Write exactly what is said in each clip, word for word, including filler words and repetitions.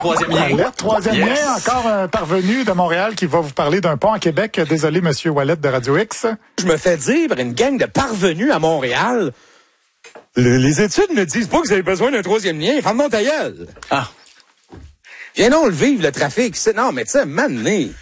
Troisième lien. Alerte, troisième Yes. lien, encore un parvenu de Montréal qui va vous parler d'un pont à Québec. Désolé, Monsieur Wallet de Radio X. Je me fais dire par une gang de parvenus à Montréal. Le- les études ne disent pas que vous avez besoin d'un troisième lien. Ferme-moi ta gueule. Ah. Viens donc le vivre, le trafic. C'est... Non, mais tu sais, mané.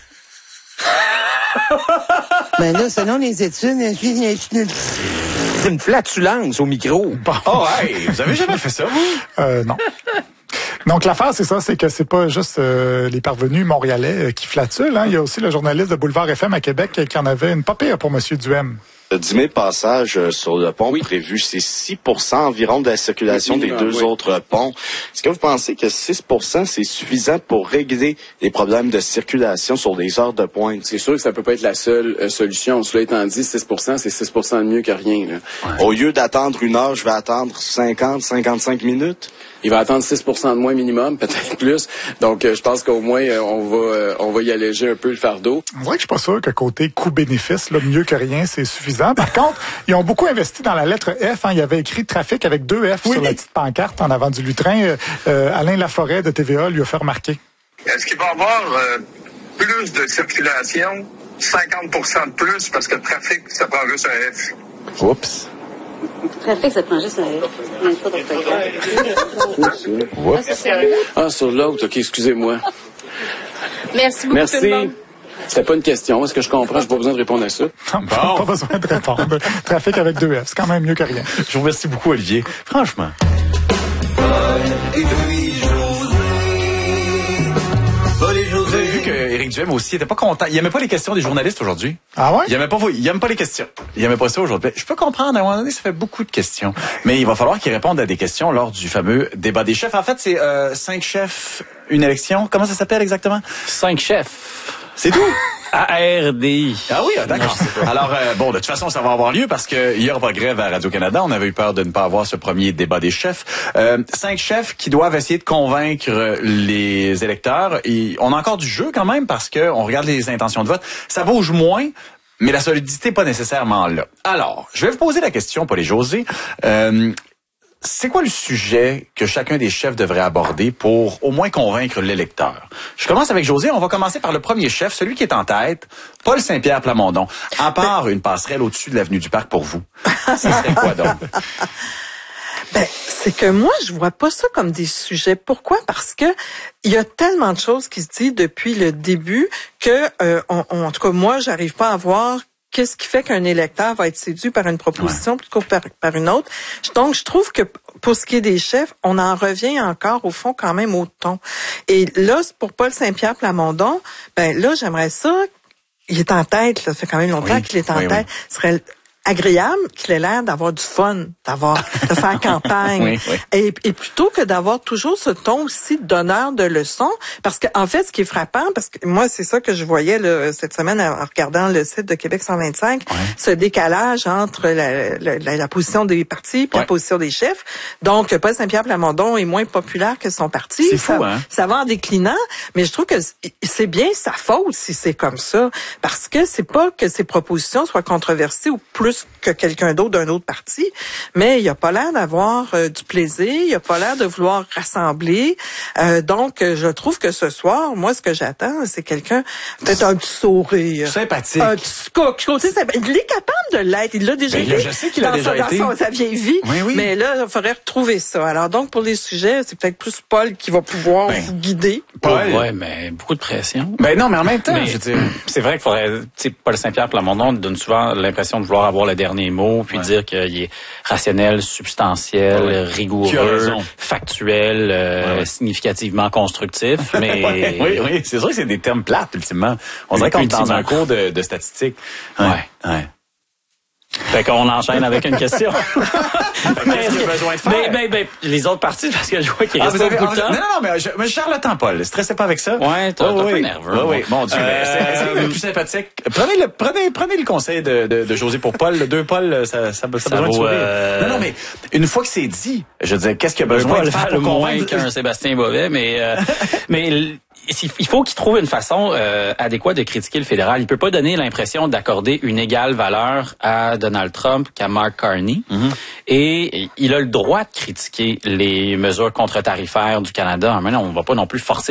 Ben là, selon les études, C'est une flatulence au micro. Oh, hey, vous avez jamais fait ça, vous? Euh, non. Donc, l'affaire, c'est ça, c'est que c'est pas juste euh, les parvenus montréalais euh, qui flatulent. Hein. Il y a aussi le journaliste de Boulevard F M à Québec euh, qui en avait une pas pire pour Monsieur Duhem. Le dix mille passages euh, sur le pont oui. prévu, c'est six pour cent environ de la circulation oui, des deux oui. autres ponts. Est-ce que vous pensez que six pour cent, c'est suffisant pour régler les problèmes de circulation sur des heures de pointe? C'est sûr que ça peut pas être la seule euh, solution. Cela étant dit, six pour cent, c'est six pour cent de mieux que rien. Là. Ouais. Au lieu d'attendre une heure, je vais attendre cinquante, cinquante-cinq minutes? Il va attendre six pour cent de moins minimum, peut-être plus. Donc, euh, je pense qu'au moins, euh, on va euh, on va y alléger un peu le fardeau. On dirait que je suis pas sûr que côté coût-bénéfice, là, mieux que rien, c'est suffisant. Par contre, ils ont beaucoup investi dans la lettre F. Hein. Il y avait écrit trafic avec deux F oui. sur la petite pancarte en avant du lutrin. Euh, euh, Alain Laforêt de T V A lui a fait remarquer. Est-ce qu'il va y avoir euh, plus de circulation, cinquante pour cent de plus, parce que le trafic, ça prend juste un F? Oups. Trafic, ça prend juste un Ah, sur l'autre, OK, excusez-moi. Merci beaucoup. Merci. C'était pas une question. Est-ce que je comprends? J'ai pas besoin de répondre à ça. Non, bon. Pas besoin de répondre. Trafic avec deux F, c'est quand même mieux que rien. Je vous remercie beaucoup, Olivier. Franchement. Vous avez vu que Éric Duhem aussi était pas content. Il aimait pas les questions des journalistes aujourd'hui. Ah ouais? Il aimait pas, il aime pas les questions. Il aimait pas ça aujourd'hui. Je peux comprendre, à un moment donné, ça fait beaucoup de questions. Mais il va falloir qu'il réponde à des questions lors du fameux débat des chefs. En fait, c'est euh, cinq chefs, une élection. Comment ça s'appelle exactement? Cinq chefs. C'est tout? A R D I. Ah oui, ah, d'accord. Alors, euh, bon, de toute façon, ça va avoir lieu parce que il y aura pas de grève à Radio-Canada. On avait eu peur de ne pas avoir ce premier débat des chefs. Euh, cinq chefs qui doivent essayer de convaincre les électeurs. Et on a encore du jeu quand même parce que on regarde les intentions de vote. Ça bouge moins. Mais la solidité pas nécessairement là. Alors, je vais vous poser la question, Paul et José. Euh, C'est quoi le sujet que chacun des chefs devrait aborder pour au moins convaincre l'électeur? Je commence avec José. On va commencer par le premier chef, celui qui est en tête, Paul Saint-Pierre Plamondon. À part une passerelle au-dessus de l'avenue du Parc pour vous, ça serait quoi donc? Ben, c'est que moi, je vois pas ça comme des sujets. Pourquoi? Parce que il y a tellement de choses qui se disent depuis le début que, euh, on, on, en tout cas, moi, j'arrive pas à voir qu'est-ce qui fait qu'un électeur va être séduit par une proposition ouais. plutôt que par, par une autre. Donc, je trouve que pour ce qui est des chefs, on en revient encore, au fond, quand même au ton. Et là, pour Paul Saint-Pierre Plamondon, ben là, j'aimerais ça. Il est en tête, là, ça fait quand même longtemps oui. qu'il est en oui, tête. Oui. Ce serait agréable qu'il ait l'air d'avoir du fun, d'avoir de faire campagne. Oui, oui. Et, et plutôt que d'avoir toujours ce ton aussi de donneur de leçons, parce que en fait, ce qui est frappant, parce que moi, c'est ça que je voyais là, cette semaine en regardant le site de Québec cent vingt-cinq, ouais. ce décalage entre la, la, la, la position des partis et ouais. la position des chefs. Donc, Paul Saint-Pierre Plamondon est moins populaire que son parti. C'est fou, ça, hein? Ça va en déclinant, mais je trouve que c'est bien sa faute si c'est comme ça, parce que c'est pas que ses propositions soient controversées ou plus que quelqu'un d'autre d'un autre parti, mais il a pas l'air d'avoir euh, du plaisir, il a pas l'air de vouloir rassembler. Euh, donc, je trouve que ce soir, moi, ce que j'attends, c'est quelqu'un, peut-être un petit sourire. Sympathique. Un petit côté, il est capable de l'être, il l'a déjà ben, été je sais qu'il dans, a déjà sa, été. dans sa vieille vie, oui, oui. mais là, il faudrait retrouver ça. Alors donc, pour les sujets, c'est peut-être plus Paul qui va pouvoir ben, vous guider. Paul? Ouais, mais beaucoup de pression. Ben non, mais en même temps, mais, je veux dire... C'est vrai qu'il faudrait... Tu sais, Paul Saint-Pierre Plamondon donne souvent l'impression de vouloir avoir le dernier mot, puis ouais. dire qu'il est rationnel, substantiel, ouais. rigoureux, factuel, euh, ouais. significativement constructif. Mais ouais, oui, oui, c'est sûr que c'est des termes plates, ultimement. On dirait qu'on est dans un cours de, de statistiques. Ouais, ouais. ouais. Fait qu'on enchaîne avec une question. mais qu'est-ce qu'il y a besoin de faire? Mais, mais, mais, les autres parties, parce que je vois qu'il ah, reste pas beaucoup de temps. Non, non, mais, je, mais charlatan, Paul. Stressez pas avec ça. Ouais, t'es oh, un oui. peu nerveux. Oui, oui. Mon Dieu, euh, c'est, c'est le plus sympathique. Prenez le, prenez, prenez le conseil de, de, de José pour Paul. Le deux Paul, ça, ça, ça, ça besoin vaut, de sourire. Euh... Non, non, mais une fois que c'est dit, je veux dire, qu'est-ce qu'il y a besoin de faire pour moins qu'un Sébastien Bovet, mais, euh, mais, il faut qu'il trouve une façon euh, adéquate de critiquer le fédéral. Il peut pas donner l'impression d'accorder une égale valeur à Donald Trump qu'à Mark Carney. Mm-hmm. Et il a le droit de critiquer les mesures contre-tarifaires du Canada. Mais non, on va pas non plus forcer